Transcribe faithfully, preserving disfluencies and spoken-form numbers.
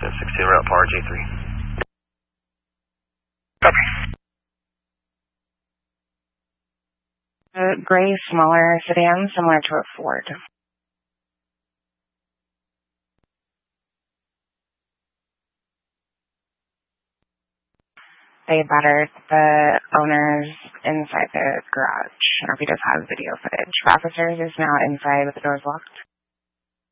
sixteen route for R J three. Copy. A gray, smaller sedan, similar to a Ford. They battered the owners inside the garage. Our does have video footage. Officers is now inside with the doors locked.